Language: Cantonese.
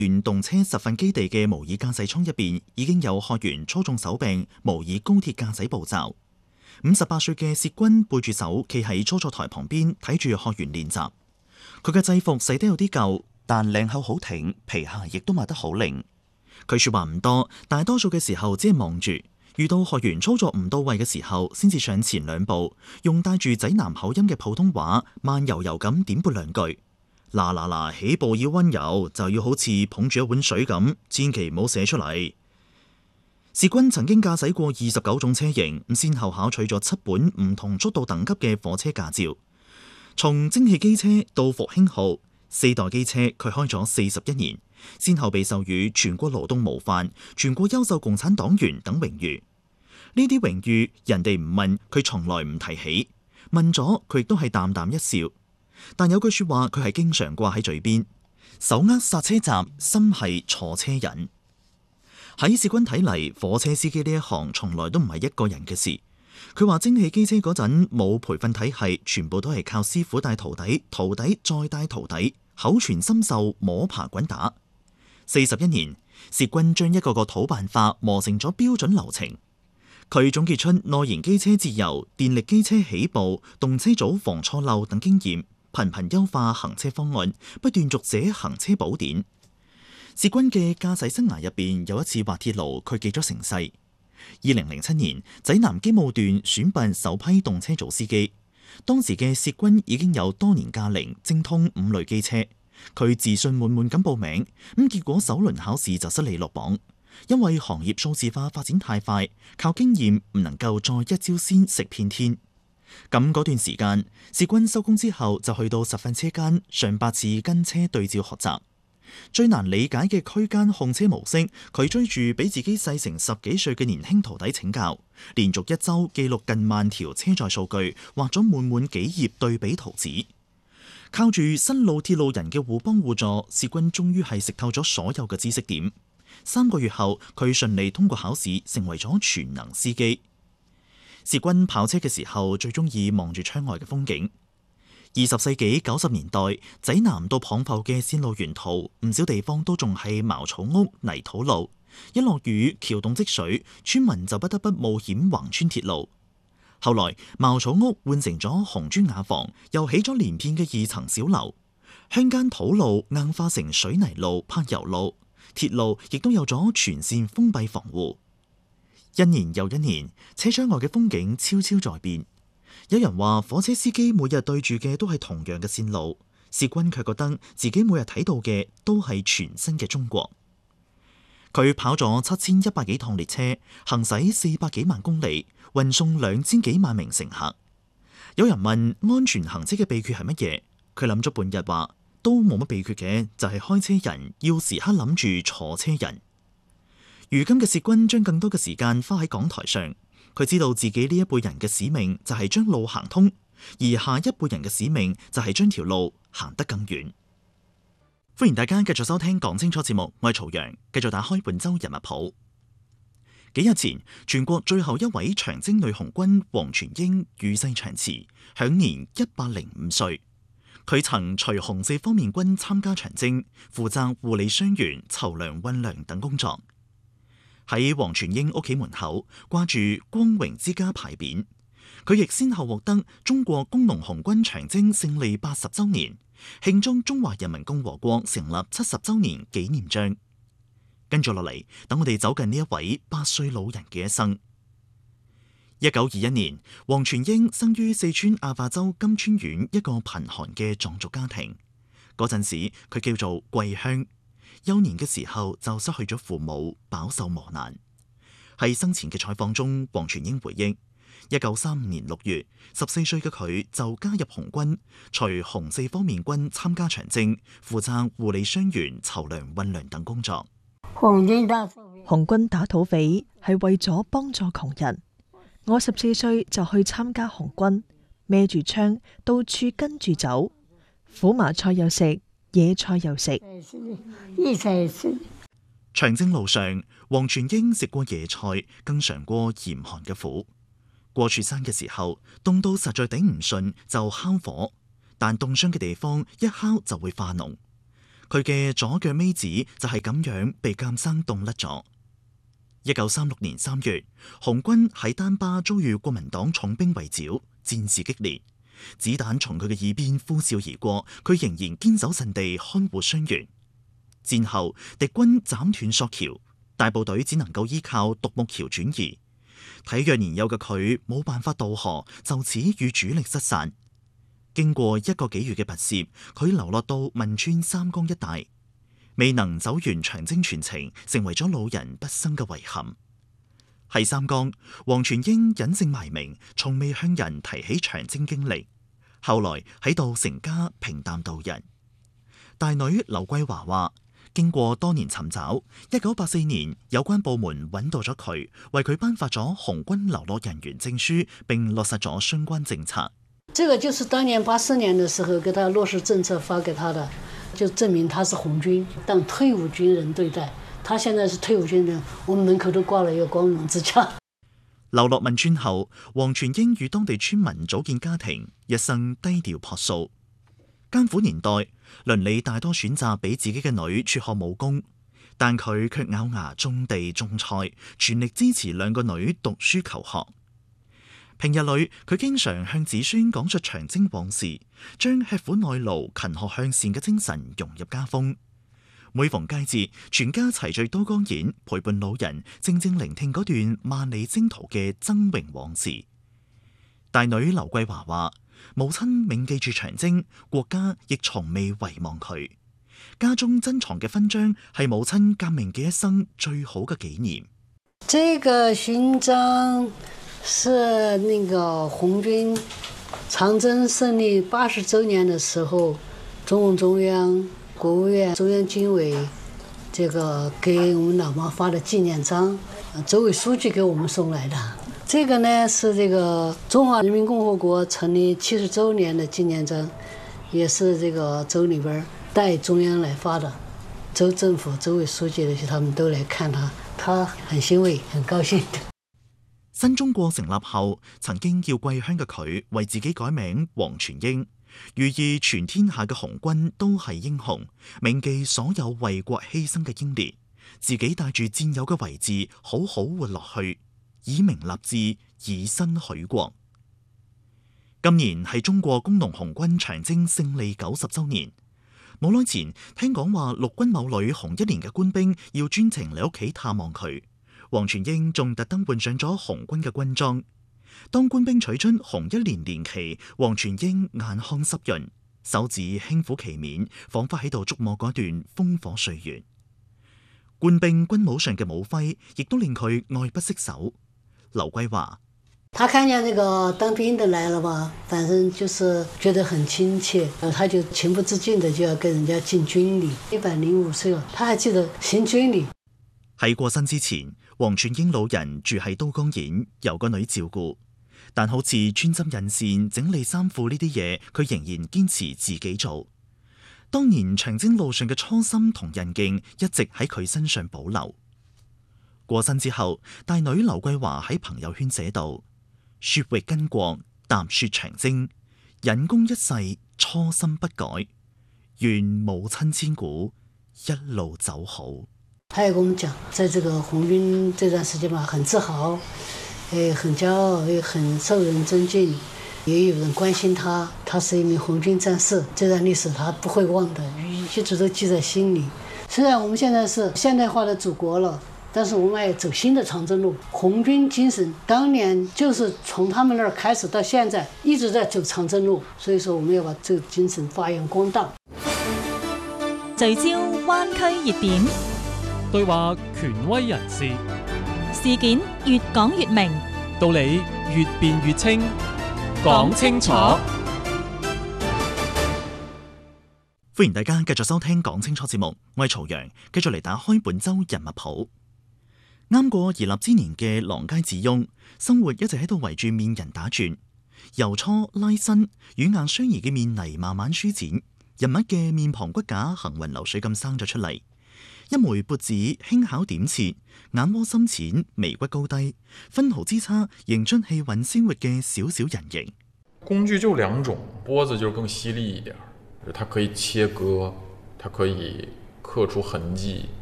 原動車實訓基地嘅模擬駕駛艙入邊已經有學員操縱手柄模擬高鐵駕駛步驟。58歲嘅薛軍背住手企喺操作台旁邊睇住學員練習。佢嘅制服洗得有啲舊，但領口好挺，皮鞋亦都抹得好靈。佢說話唔多，大多數嘅時候只係望住。遇到學員操作唔到位嘅時候，先至上前兩步，用帶住濟南口音嘅普通話慢悠悠咁點撥兩句。嗱，起步要溫柔，就要好似捧住一碗水咁，千祈唔好瀉出嚟。薛軍曾經駕駛過29種車型，先後考取咗7本唔同速度等級嘅火車駕照。從蒸汽機車到復興號4代機車，佢開咗41年，先後被授予全國勞動模範、全國優秀共產黨員等榮譽。呢啲榮譽人哋唔問，佢從來唔提起；問咗，佢亦都係淡淡一笑。但有句說話，佢係經常掛喺嘴邊：手握剎車閘，心係坐車人。喺薛軍睇嚟，火車司機呢一行從來都唔係一個人嘅事。佢話蒸汽機車嗰陣冇培訓體系，全部都係靠師傅帶徒弟，徒弟再帶徒弟，口傳心授，摸爬滾打。41年，薛軍將一個個土辦法磨成咗標準流程。佢總結出內燃機車節油、電力機車起步、動車組防錯漏等經驗，頻頻優化行車方案，不斷續寫行車寶典。薛軍嘅駕駛生涯入邊有一次滑鐵盧，佢記咗成世。2007年，濟南機務段選拔首批動車組司機，當時嘅薛軍已經有多年駕齡，精通5類機車。佢自信滿滿咁報名，結果首輪考試就失利落榜，因為行業數字化發展太快，靠經驗唔能夠再一招鮮食遍天。咁嗰段時間，薛軍收工之後就去到實訓車間，上百次跟車對照學習。最難理解嘅區間控車模式，佢追住比自己細成10幾歲嘅年輕徒弟請教，連續1週記錄近萬條車載數據，畫咗滿滿幾頁對比圖紙。靠住新路鐵路人嘅互幫互助，薛軍終於係食透咗所有嘅知識點。3個月後，佢順利通過考試，成為咗全能司機。薛軍跑車嘅時候，最中意望住窗外嘅風景。20世紀90年代，濟南到蚌埠嘅線路沿途，唔少地方都仲係茅草屋、泥土路。一落雨，橋洞積水，村民就不得不冒險橫穿鐵路。後來茅草屋換成咗紅磚瓦房，又起咗連片嘅2層小樓。鄉間土路硬化成水泥路、柏油路，鐵路亦都有咗全線封閉防護。一年又一年，車窗外嘅風景悄悄在變。有人話火車司機每日對住嘅都係同樣嘅線路，薛軍卻覺得自己每日睇到嘅都係全新嘅中國。佢跑咗7100幾趟列車，行駛400幾萬公里，運送2000幾萬名乘客。有人問安全行車嘅秘訣係乜嘢？佢諗咗半日話都冇乜秘訣嘅，就係開車人要時刻諗住坐車人。如今嘅薛軍將更多嘅時間花喺講台上。佢知道自己呢一輩人嘅使命就係將路行通，而下一輩人嘅使命就係將條路行得更遠。歡迎大家繼續收聽講清楚節目，我係曹陽，繼續打開本周人物譜。幾日前，全國最後一位長征女紅軍黃全英與世長辭，享年105歲。佢曾隨紅四方面軍參加長征，負責護理傷員、籌糧運糧等工作。喺黃全英屋企門口掛住光榮之家牌匾，佢亦先後獲得中國工農紅軍長征勝利80週年、慶祝中華人民共和國成立70週年紀念章。跟住落嚟，等我哋走近呢一位8歲老人嘅一生。1921年，黃全英生於四川阿壩州金川縣一個貧寒嘅藏族家庭。嗰陣時，佢叫做桂香。幼年嘅時候就失去咗父母，飽受磨難。喺生前嘅採訪中，黃全英回憶：1935年6月，14歲嘅佢就加入紅軍，隨紅四方面軍參加長征，負責護理傷員、籌糧運糧等工作。 紅軍打土匪係為咗幫助窮人。我14歲就去參加紅軍，孭住槍到處跟住走，苦麻菜又食，野菜又食。 長征路上，黃全英食過野菜，更嘗過嚴寒嘅苦。過雪山嘅時候，凍到實在頂唔順，就烤火，但凍傷嘅地方一烤就會化膿。 佢嘅左腳尾指就係咁樣被鑑生凍甩咗。1936年3月，紅軍喺丹巴遭遇國民黨重兵圍剿，戰事激烈，子彈從佢嘅耳邊呼嘯而過，佢仍然堅守陣地看護傷員。戰後敵軍斬斷索橋，大部隊只能夠依靠獨木橋轉移。體弱年幼嘅佢冇辦法渡河，就此與主力失散。經過1個幾月嘅跋涉，佢流落到汶川三江一帶，未能走完長征全程，成為咗老人畢生嘅遺憾。喺三江，黃全英隱姓埋名，從未向人提起長征經歷。後來喺度成家平淡度日。大女劉桂華話，經過多年尋找，1984年有關部門揾到咗佢，為佢頒發咗紅軍流落人員證書，並落實咗相關政策。 這個就是當年84年的時候給他落實政策發給他的，就證明他是紅軍，當退伍軍人對待。他現在是退伍軍人，我們門口都掛了一個光榮之家。 流落汶川後，黃全英與當地村民組建家庭，一生低調樸素。艱苦年代，鄰里大多選擇俾自己嘅女輟學武功，但佢卻咬牙種地種菜，全力支持兩個女讀書求學。平日裏，佢經常向子孫講述長征往事，將吃苦耐勞、勤學向善嘅精神融入家風。每逢佳節，全家齊聚都江堰，陪伴老人，靜靜聆聽嗰段萬里征途嘅崢嶸往事。大女劉桂華話，母親銘記住長征，國家亦從未遺忘佢。家中珍藏嘅勳章係母親革命嘅一生最好嘅紀念。 這個勳章是那個紅軍長征勝利80週年的時候，中共中央、國務院、中央軍委這個給我們老媽發的紀念章，周委書記給我們送來的。這個呢是這個中華人民共和國成立70週年的紀念章，也是這個州裏邊代中央來發的，州政府、州委書記的他們都來看他很欣慰，很高興。 新中國成立後，曾經要歸鄉嘅佢為自己改名黃全英，寓意全天下嘅紅軍都係英雄，銘記所有為國犧牲嘅英烈，自己帶住戰友嘅遺志，好好活落去，以名立志，以身許國。今年係中國工農紅軍長征勝利90週年，冇耐前聽講話陸軍某旅紅1年嘅官兵要專程嚟屋企探望佢。黃全英仲特登換上咗紅軍嘅軍裝。當官兵取出紅1年年旗，黃全英眼眶濕潤，手指輕撫旗面，仿佛喺度觸摸嗰段烽火歲月。官兵軍帽上嘅帽徽，亦都令佢愛不釋手。劉桂華： 他看見那個當兵的來了吧，反正就是覺得很親切，他就情不自禁的就要跟人家敬軍禮。105歲了，他還記得行軍禮。 喺過身之前，黃全英老人住喺都江堰，由個女照顧。但好似穿針引線、整理衫褲呢啲嘢，佢仍然堅持自己做。當年長征路上嘅初心同韌勁，一直喺佢身上保留。過身之後，大女劉桂華喺朋友圈寫道：雪域巾幗，踏雪長征，引弓一世，初心不改，願母親千古，一路走好。 他也跟我們講，在這個紅軍這段時間嘛，很自豪，很驕傲，也很受人尊敬，也有人關心他。他是一名紅軍戰士，這段歷史他不會忘的，一直都記在心裏。雖然我們現在是現代化的祖國了，但是我們要走新的長征路。紅軍精神當年就是從他們那兒開始到現在一直在走長征路，所以說我們要把這個精神發揚光大。 聚焦灣區熱點。 對話權威人士， 事件越講越明， 道理越辯越清，講清楚。 歡迎大家繼續收聽講清楚節目，我係曹陽，繼續嚟打開本周人物譜。啱過而立之年嘅郎街子翁，生活一直喺度圍住面人打轉，由搓拉伸，軟硬相宜嘅面泥慢慢舒展，人物嘅面龐骨架行雲流水咁生咗出嚟。一枚缽子輕巧點切，眼窩深淺，眉骨高低，分毫之差，形出氣韻鮮活嘅小小人形。 工具就2種，缽子就更犀利一點，它可以切割， 它可以刻出痕迹，